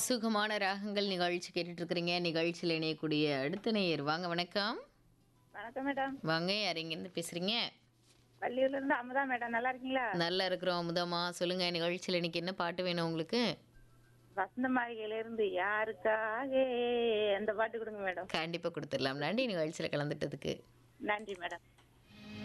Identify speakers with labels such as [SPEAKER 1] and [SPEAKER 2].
[SPEAKER 1] சுகமான ராகங்கள் நிகழ்ச்சி கேட்டுட்டு இருக்கிறீங்க. நிகழ்ச்சியில் இணையக்கூடிய அடுத்த நேயர் வாங்க. வணக்கம்.
[SPEAKER 2] வணக்கம் மேடம்.
[SPEAKER 1] வாங்க. யார் இங்கேருந்து பேசுறீங்க?
[SPEAKER 2] வள்ளியூர்ல இருந்து அமுதா மேடம். நல்லா இருக்கீங்களா?
[SPEAKER 1] நல்லா இருக்கிறோம் அமுதமா. சொல்லுங்க, நிகழ்ச்சியில் இன்னைக்கு என்ன பாட்டு வேணும் உங்களுக்கு?
[SPEAKER 2] வசந்த மாளிகையில இருந்து யாருக்காக அந்த பாட்டு கொடுங்க மேடம்.
[SPEAKER 1] கண்டிப்பா கொடுத்துடலாம். நன்றி நிகழ்ச்சியில் கலந்துட்டதுக்கு.
[SPEAKER 2] நன்றி மேடம்.